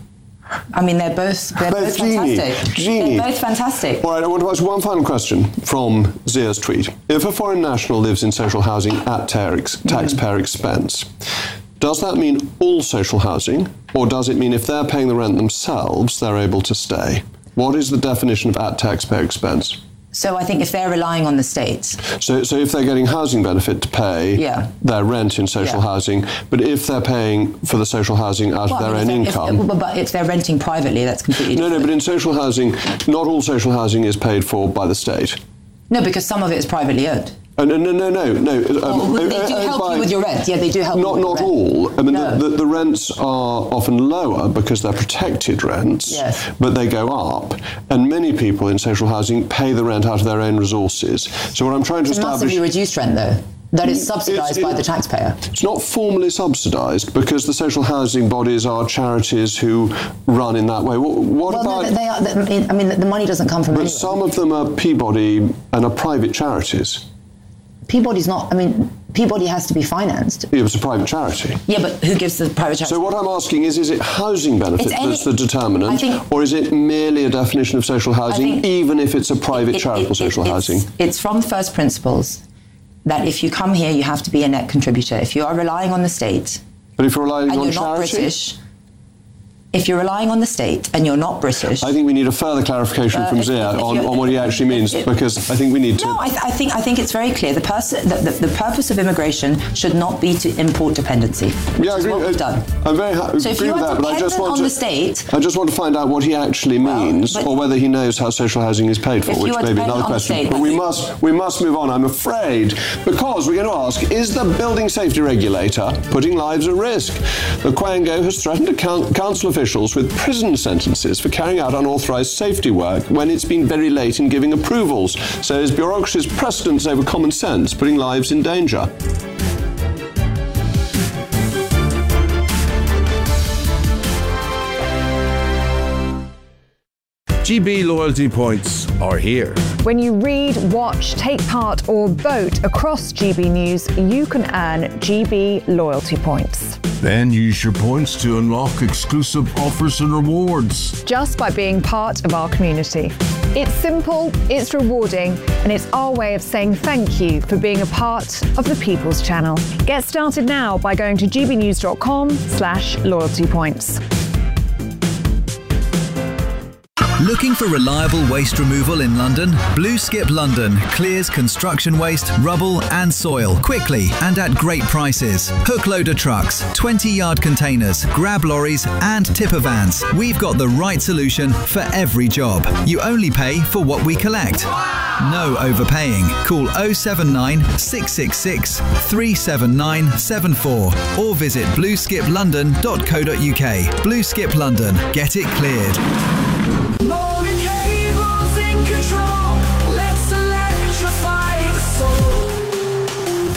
I mean, they're both they're both, both fantastic. Genie. They're both fantastic. All right, I want to ask one final question from Zia's tweet. If a foreign national lives in social housing at tax, taxpayer mm. expense, does that mean all social housing, or does it mean if they're paying the rent themselves, they're able to stay? What is the definition of at taxpayer expense? So I think if they're relying on the state. So so if they're getting housing benefit to pay yeah. their rent in social yeah. housing, but if they're paying for the social housing out well, of their I mean, own if income... If, but if they're renting privately, that's completely no, different. No, but in social housing, not all social housing is paid for by the state. No, because some of it is privately owned. Oh, no, no, no, no, no. Um, well, they do help by, you with your rent. Yeah, they do help not, you with Not your all. rent. I mean, no. the, the, the rents are often lower because they're protected rents, yes. but they go up. And many people in social housing pay the rent out of their own resources. So what I'm trying to it's establish... It's a massively reduced rent, though. That is subsidised by the taxpayer. It's not formally subsidised because the social housing bodies are charities who run in that way. What, what well, about... No, they are, I mean, the money doesn't come from But anywhere. some of them are Peabody and are private charities. Peabody's not, I mean, Peabody has to be financed. Yeah, it's a private charity. Yeah, but who gives the private charity? So what I'm asking is, is it housing benefit any, that's the determinant, I think, or is it merely a definition of social housing, think, even if it's a private it, charitable it, it, social it's, housing? It's from first principles that if you come here, you have to be a net contributor. If you are relying on the state... But if you're relying and on you're charity? not British... If you're relying on the state and you're not British... I think we need a further clarification uh, from if, Zia if on, on what he actually means, if, because I think we need to... No, I, th- I think I think it's very clear. The, pers- the, the, the purpose of immigration should not be to import dependency, which yeah, I is agree, what we've done. I'm very happy so if agree you with are that, but I just want on to, the state... I just want to find out what he actually means, well, or whether he knows how social housing is paid for, if which you are may be another on question. the state, but we must, we must move on, I'm afraid, because we're going to ask, is the building safety regulator putting lives at risk? The Quango has threatened to count, council officials with prison sentences for carrying out unauthorised safety work when it's been very late in giving approvals. So is bureaucracy's precedence over common sense putting lives in danger? G B loyalty points are here. When you read, watch, take part or vote across G B News, you can earn G B loyalty points. Then use your points to unlock exclusive offers and rewards. Just by being part of our community. It's simple, it's rewarding, and it's our way of saying thank you for being a part of the People's Channel. Get started now by going to gbnews.com slash loyalty points. Looking for reliable waste removal in London? Blue Skip London clears construction waste, rubble and soil quickly and at great prices. Hook loader trucks, twenty yard containers, grab lorries and tipper vans. We've got the right solution for every job. You only pay for what we collect. No overpaying. Call oh seven nine, six six six, three seven nine seven four or visit blue skip london dot co dot uk. Blue Skip London. Get it cleared.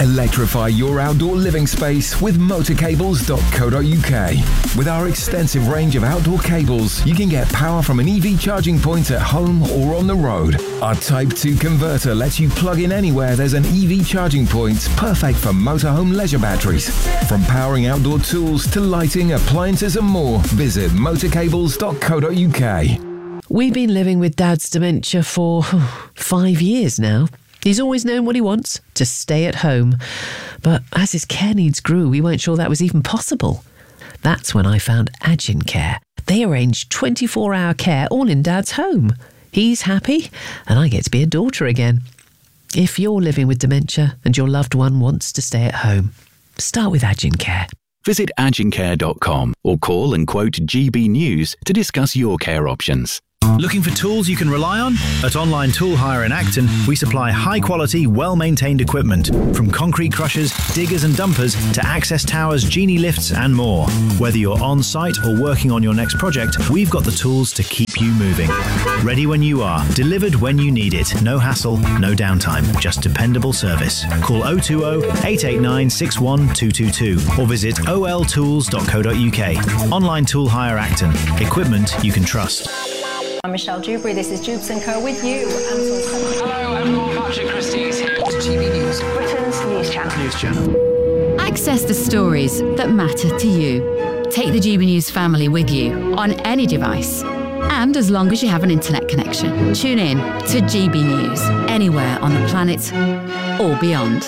Electrify your outdoor living space with motor cables dot co dot U K. With our extensive range of outdoor cables, you can get power from an E V charging point at home or on the road. Our Type two converter lets you plug in anywhere there's an E V charging point, perfect for motorhome leisure batteries. From powering outdoor tools to lighting, appliances and more, visit motor cables dot co dot U K. We've been living with Dad's dementia for five years now. He's always known what he wants, to stay at home. But as his care needs grew, we weren't sure that was even possible. That's when I found Agin Care. They arrange twenty-four hour care all in Dad's home. He's happy, and I get to be a daughter again. If you're living with dementia and your loved one wants to stay at home, start with Agin Care. Visit agin care dot com or call and quote G B News to discuss your care options. Looking for tools you can rely on? At Online Tool Hire in Acton, we supply high-quality, well-maintained equipment, from concrete crushers, diggers and dumpers to access towers, genie lifts and more. Whether you're on-site or working on your next project, we've got the tools to keep you moving. Ready when you are, delivered when you need it. No hassle, no downtime, just dependable service. Call oh two oh, eight eight nine, six one two two two or visit o l tools dot co dot U K. Online Tool Hire Acton. Equipment you can trust. I'm Michelle Dewberry, this is Jubes and Co with you. Hello, I'm Paul Patrick Christie's here to G B News, Britain's news channel. News channel. Access the stories that matter to you. Take the G B News family with you on any device. And as long as you have an internet connection, tune in to G B News anywhere on the planet or beyond.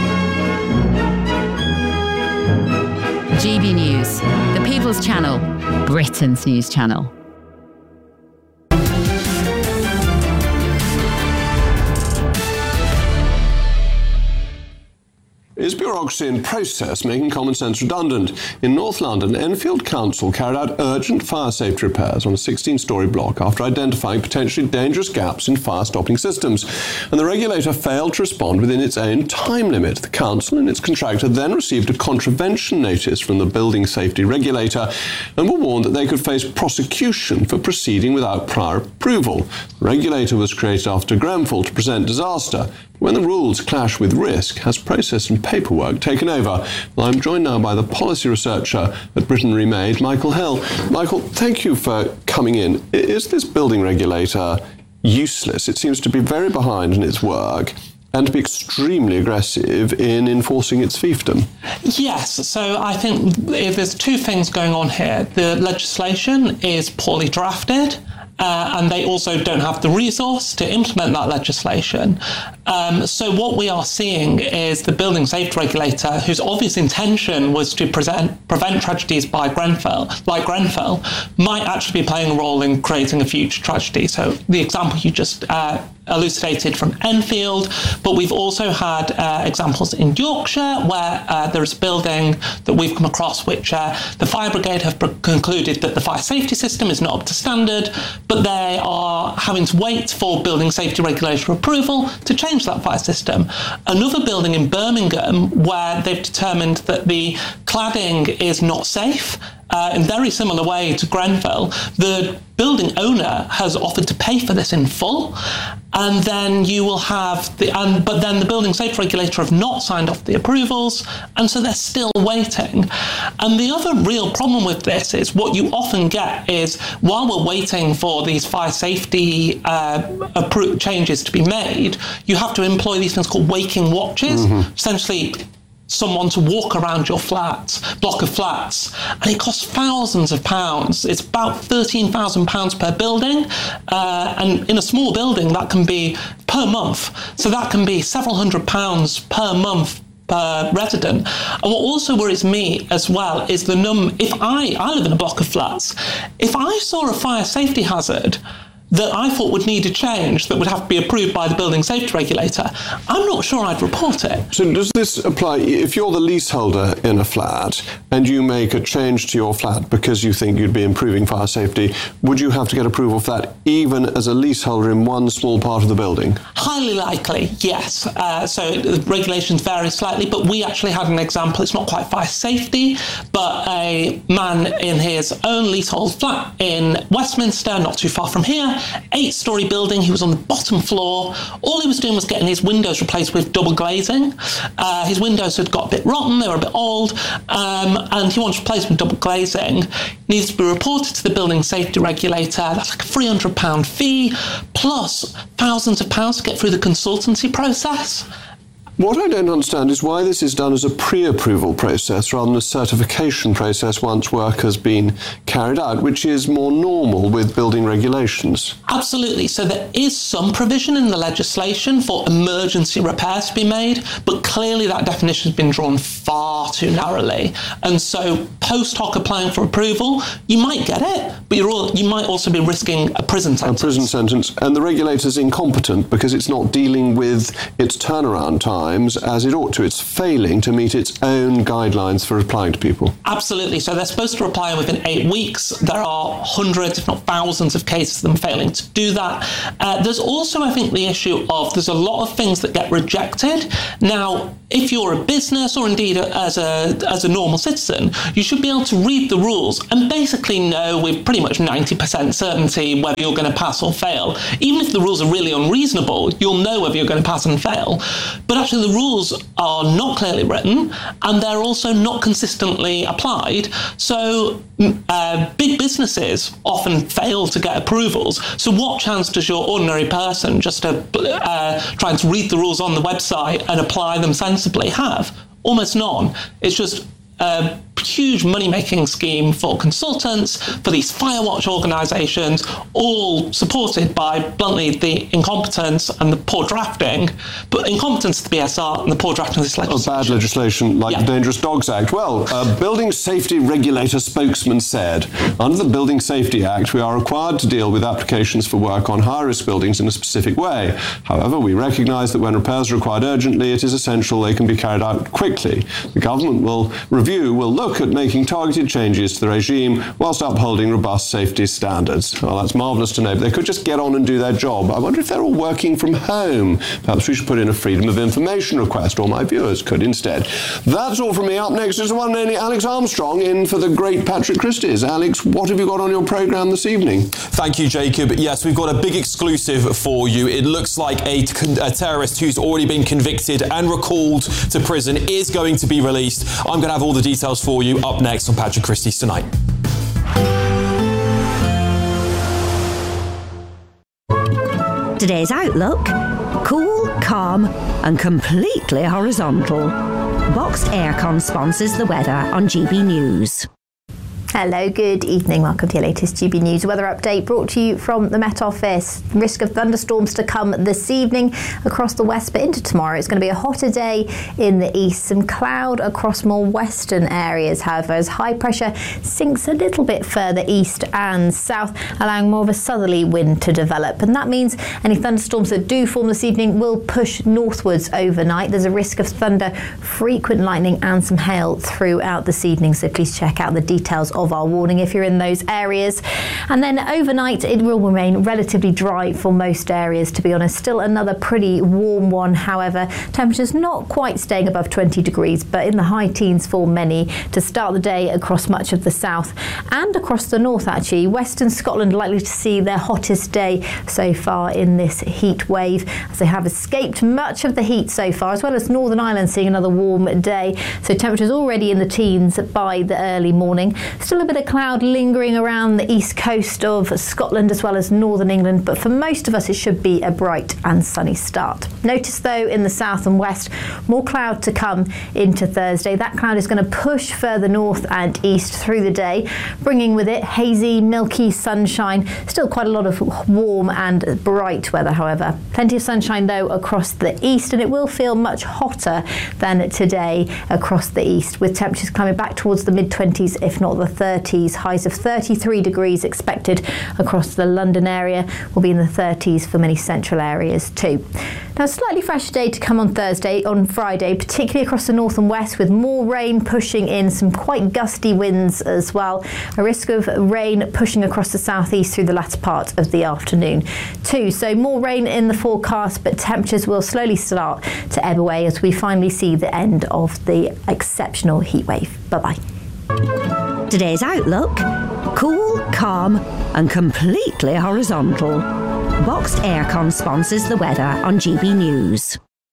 G B News, the People's Channel, Britain's news channel. Is bureaucracy and process making common sense redundant? In North London, Enfield Council carried out urgent fire safety repairs on a sixteen-storey block after identifying potentially dangerous gaps in fire-stopping systems, and the regulator failed to respond within its own time limit. The council and its contractor then received a contravention notice from the building safety regulator and were warned that they could face prosecution for proceeding without prior approval. The regulator was created after Grenfell to present disaster. When the rules clash with risk, has process and paperwork taken over? Well, I'm joined now by the policy researcher at Britain Remade, Michael Hill. Michael, thank you for coming in. Is this building regulator useless? It seems to be very behind in its work and to be extremely aggressive in enforcing its fiefdom. Yes, so I think there's two things going on here. The legislation is poorly drafted, Uh, and they also don't have the resource to implement that legislation. Um, so what we are seeing is the building safety regulator, whose obvious intention was to present, prevent tragedies by Grenfell, like Grenfell, might actually be playing a role in creating a future tragedy. So the example you just uh, elucidated from Enfield, but we've also had uh, examples in Yorkshire where uh, there's a building that we've come across which uh, the fire brigade have concluded that the fire safety system is not up to standard, but they are having to wait for building safety regulator approval to change that fire system. Another building in Birmingham where they've determined that the cladding is not safe, Uh, in very similar way to Grenfell, the building owner has offered to pay for this in full, and then you will have the, and, but then the building safety regulator have not signed off the approvals, and so they're still waiting. And the other real problem with this is what you often get is while we're waiting for these fire safety uh, appro- changes to be made, you have to employ these things called waking watches, mm-hmm. essentially someone to walk around your flats, block of flats, and it costs thousands of pounds. It's about thirteen thousand pounds per building, uh, and in a small building that can be per month. So that can be several hundred pounds per month per resident. And what also worries me as well is the num. If I, I live in a block of flats, if I saw a fire safety hazard that I thought would need a change that would have to be approved by the building safety regulator, I'm not sure I'd report it. So does this apply if you're the leaseholder in a flat and you make a change to your flat because you think you'd be improving fire safety, would you have to get approval for that even as a leaseholder in one small part of the building? Highly likely, yes. Uh, so the regulations vary slightly, but we actually had an example. It's not quite fire safety, but a man in his own leasehold flat in Westminster, not too far from here, eight-storey building. He was on the bottom floor. All he was doing was getting his windows replaced with double glazing. Uh, his windows had got a bit rotten, they were a bit old, um, and he wanted to replace them with double glazing. Needs to be reported to the building safety regulator. That's like a three hundred pounds fee, plus thousands of pounds to get through the consultancy process. What I don't understand is why this is done as a pre-approval process rather than a certification process once work has been carried out, which is more normal with building regulations. Absolutely. So there is some provision in the legislation for emergency repairs to be made, but clearly that definition has been drawn far too narrowly. And so post hoc applying for approval, you might get it, but you're all, you might also be risking a prison sentence. A prison sentence. And the regulator's incompetent because it's not dealing with its turnaround time as it ought to. It's failing to meet its own guidelines for applying to people. Absolutely. So they're supposed to apply within eight weeks. There are hundreds, if not thousands, of cases of them failing to do that. Uh, there's also, I think, the issue of there's a lot of things that get rejected. Now, if you're a business or indeed as a as a normal citizen, you should be able to read the rules and basically know with pretty much ninety percent certainty whether you're going to pass or fail. Even if the rules are really unreasonable, you'll know whether you're going to pass and fail. But actually the rules are not clearly written and they're also not consistently applied. So uh, big businesses often fail to get approvals. So what chance does your ordinary person just to, uh, trying to read the rules on the website and apply them sensibly have? Almost none. It's just a huge money-making scheme for consultants, for these firewatch organisations, all supported by, bluntly, the incompetence and the poor drafting, but incompetence of the B S R and the poor drafting of this legislation. Oh, bad legislation like yeah. the Dangerous Dogs Act. Well, a Building Safety Regulator spokesman said, under the Building Safety Act, we are required to deal with applications for work on high-risk buildings in a specific way. However, we recognise that when repairs are required urgently, it is essential they can be carried out quickly. The government will review, will look at making targeted changes to the regime whilst upholding robust safety standards. Well, that's marvellous to know, but they could just get on and do their job. I wonder if they're all working from home. Perhaps we should put in a freedom of information request, or my viewers could instead. That's all from me. Up next is the one and only Alex Armstrong in for the great Patrick Christys. Alex, what have you got on your programme this evening? Thank you, Jacob. Yes, we've got a big exclusive for you. It looks like a, a terrorist who's already been convicted and recalled to prison is going to be released. I'm going to have all the details for you up next on Patrick Christys Tonight. Today's outlook: cool, calm and completely horizontal. Boxed Aircon sponsors the weather on G B News. Hello, good evening. Welcome to your latest G B News weather update brought to you from the Met Office. Risk of thunderstorms to come this evening across the west, but into tomorrow. It's going to be a hotter day in the east. Some cloud across more western areas, however, as high pressure sinks a little bit further east and south, allowing more of a southerly wind to develop. And that means any thunderstorms that do form this evening will push northwards overnight. There's a risk of thunder, frequent lightning and some hail throughout this evening, so please check out the details of our warning if you're in those areas. And then overnight it will remain relatively dry for most areas, to be honest. Still another pretty warm one, however. Temperatures not quite staying above twenty degrees, but in the high teens for many to start the day across much of the south and across the north actually. Western Scotland likely to see their hottest day so far in this heat wave, as they have escaped much of the heat so far, as well as Northern Ireland seeing another warm day. So temperatures already in the teens by the early morning. Still a bit of cloud lingering around the east coast of Scotland as well as northern England, but for most of us it should be a bright and sunny start. Notice though in the south and west more cloud to come into Thursday. That cloud is going to push further north and east through the day, bringing with it hazy, milky sunshine. Still quite a lot of warm and bright weather, however. Plenty of sunshine though across the east, and it will feel much hotter than today across the east, with temperatures climbing back towards the mid twenties if not the thirties. Highs of thirty-three degrees expected across the London area. Will be in the thirties for many central areas too. Now, a slightly fresher day to come on Thursday, on Friday, particularly across the north and west, with more rain pushing in, some quite gusty winds as well. A risk of rain pushing across the southeast through the latter part of the afternoon too. So more rain in the forecast, but temperatures will slowly start to ebb away as we finally see the end of the exceptional heat wave. Bye-bye. Today's outlook: Cool, calm, and completely horizontal. Boxed Aircon sponsors the weather on G B News.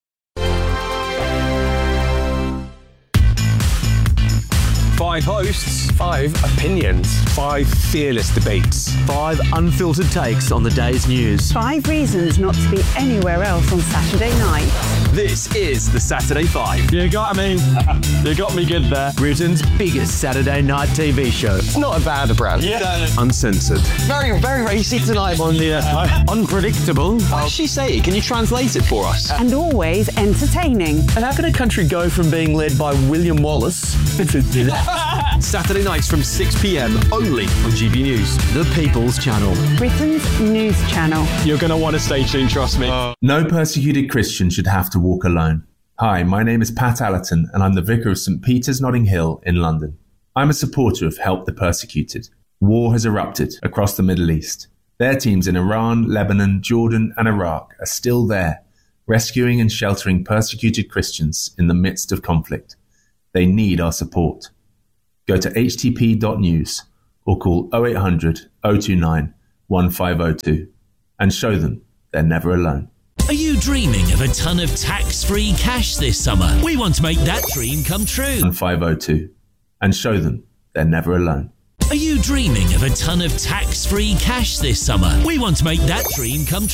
Five hosts, five opinions, five fearless debates, five unfiltered takes on the day's news. Five reasons not to be anywhere else on Saturday night. This is the Saturday Five. You got me. You got me good there. Britain's biggest Saturday night T V show. It's not a bad brand. Yeah. Uncensored. Very, very racy tonight on the uh, unpredictable. What did she say? Can you translate it for us? And always entertaining. And how can a country go from being led by William Wallace to Saturday nights from six p.m. only on G B News. The People's Channel. Britain's news channel. You're going to want to stay tuned, trust me. Uh, no persecuted Christian should have to walk alone. Hi, my name is Pat Allerton and I'm the Vicar of St Peter's Notting Hill in London. I'm a supporter of Help the Persecuted. War has erupted across the Middle East. Their teams in Iran, Lebanon, Jordan and Iraq are still there, rescuing and sheltering persecuted Christians in the midst of conflict. They need our support. Go to h t p dot news or call oh eight hundred, oh two nine, one five oh two and show them they're never alone. Are you dreaming of a ton of tax-free cash this summer? We want to make that dream come true. one five oh two and show them they're never alone. Are you dreaming of a ton of tax-free cash this summer? We want to make that dream come true.